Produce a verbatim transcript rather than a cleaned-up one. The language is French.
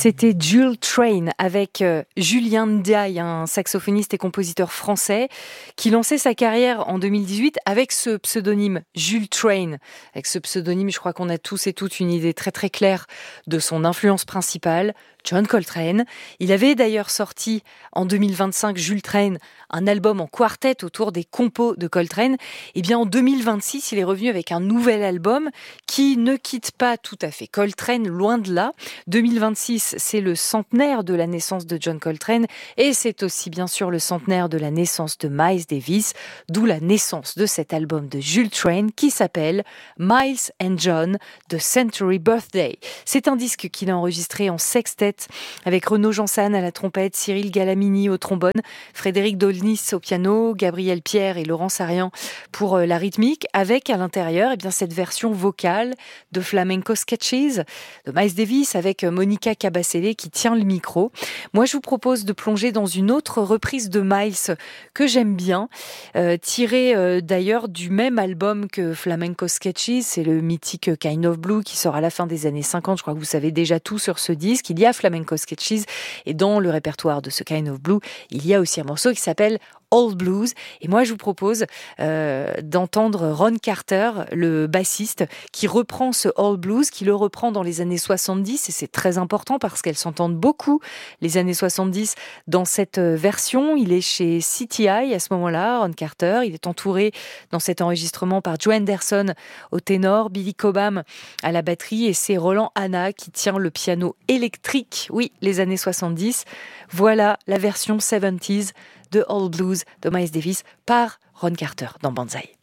C'était Jules Train avec euh, Julien Ndiaye, un saxophoniste et compositeur français qui lançait sa carrière en deux mille dix-huit avec ce pseudonyme Jules Train. Avec ce pseudonyme, je crois qu'on a tous et toutes une idée très très claire de son influence principale, John Coltrane. Il avait d'ailleurs sorti en deux mille vingt-cinq, Jules Train, un album en quartet autour des compos de Coltrane. Et bien en deux mille vingt-six, il est revenu avec un nouvel album qui ne quitte pas tout à fait Coltrane, loin de là. deux mille vingt-six, c'est le centenaire de la naissance de John Coltrane et c'est aussi bien sûr le centenaire de la naissance de Miles Davis, d'où la naissance de cet album de Jules Train qui s'appelle Miles and John, The Century Birthday. C'est un disque qu'il a enregistré en sextet avec Renaud Jansan à la trompette, Cyril Galamini au trombone, Frédéric Dolnis au piano, Gabriel Pierre et Laurent Sarian pour la rythmique, avec à l'intérieur eh bien, cette version vocale de Flamenco Sketches de Miles Davis avec Monica Cabacele qui tient le micro. Moi, je vous propose de plonger dans une autre reprise de Miles que j'aime bien, euh, tirée euh, d'ailleurs du même album que Flamenco Sketches, c'est le mythique Kind of Blue qui sort à la fin des années cinquante. Je crois que vous savez déjà tout sur ce disque. Il y a Flamenco Sketches et dans le répertoire de ce Kind of Blue, il y a aussi un morceau qui s'appelle Old Blues. Et moi, je vous propose euh, d'entendre Ron Carter, le bassiste, qui reprend ce Old Blues, qui le reprend dans les années soixante-dix. Et c'est très important parce qu'elles s'entendent beaucoup, les années soixante-dix, dans cette version. Il est chez C T I à ce moment-là, Ron Carter. Il est entouré dans cet enregistrement par Joe Anderson au ténor, Billy Cobham à la batterie et c'est Roland Hanna qui tient le piano électrique. Oui, les années soixante-dix. Voilà la version soixante-dix de Old Blues de Miles Davis par Ron Carter dans Banzai.